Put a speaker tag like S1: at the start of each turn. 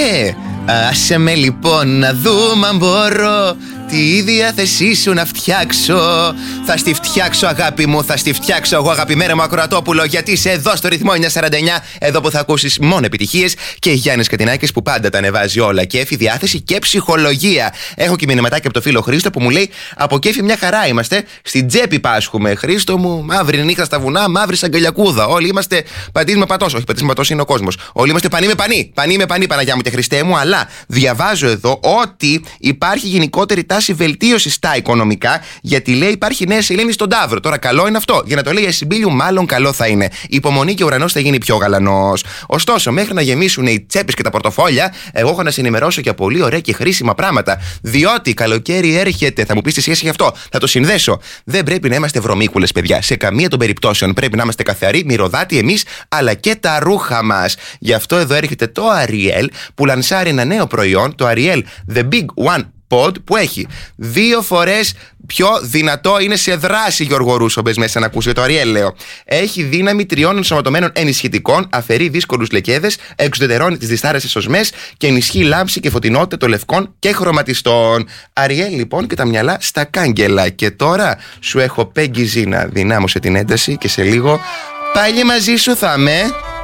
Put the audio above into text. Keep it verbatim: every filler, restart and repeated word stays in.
S1: Ε, άσε με λοιπόν να δούμε αν μπορώ τη διάθεσή σου να φτιάξω. Θα στη φτιάξω αγάπη μου, θα στη φτιάξω εγώ αγαπημένα μου Ακροατόπουλο. Γιατί είσαι εδώ στο ρυθμό εννιακόσια σαράντα εννιά, εδώ που θα ακούσεις μόνο επιτυχίες. Και Γιάννης Κατινάκης που πάντα τα ανεβάζει όλα. Κέφι, διάθεση και ψυχολογία. Έχω και μηνυματάκι από το φίλο Χρήστο που μου λέει: από κέφι μια χαρά είμαστε. Στην τσέπη πάσχουμε. Χρήστο μου, μαύρη νύχτα στα βουνά, μαύρη σαν γκαλιακούδα. Όλοι είμαστε πατή με πατός. Όχι, πατή με πατός είναι ο κόσμος. Όλοι είμαστε πανί με πανί. Πανί με πανί, Παναγιά μου και Χριστέ μου. Αλλά διαβάζω εδώ ότι υπάρχει γενικότερη τάση βελτίωση στα οικονομικά, γιατί λέει υπάρχει νέα σελήνη στον Ταύρο. Τώρα, καλό είναι αυτό. Για να το λέει η Ασυμπίλιου, μάλλον καλό θα είναι. Υπομονή και ο ουρανός θα γίνει πιο γαλανός. Ωστόσο, μέχρι να γεμίσουν οι τσέπες και τα πορτοφόλια, εγώ έχω να σε ενημερώσω για πολύ ωραία και χρήσιμα πράγματα. Διότι καλοκαίρι έρχεται, θα μου πει τη σχέση γι' αυτό. Θα το συνδέσω. Δεν πρέπει να είμαστε βρωμίκουλες, παιδιά. Σε καμία των περιπτώσεων πρέπει να είμαστε καθαροί, μυρωδάτοι εμείς, αλλά και τα ρούχα μας. Γι' αυτό εδώ έρχεται το Ariel που λανσάρει ένα νέο προϊόν, το Ariel The Big One Pod, που έχει δύο φορές πιο δυνατό, είναι σε δράση, Γιώργο Ρούσο, μπες μέσα να ακούσει το Ariel, λέω. Έχει δύναμη τριών ενσωματωμένων ενισχυτικών, αφαιρεί δύσκολους λεκέδες, εξουδετερώνει τις διστάρες οσμές και ενισχύει λάμψη και φωτεινότητα των λευκών και χρωματιστών. Ariel λοιπόν και τα μυαλά στα κάγκελα. Και τώρα σου έχω Peggy Zina, δυνάμωσε την ένταση και σε λίγο πάλι μαζί σου θα είμαι.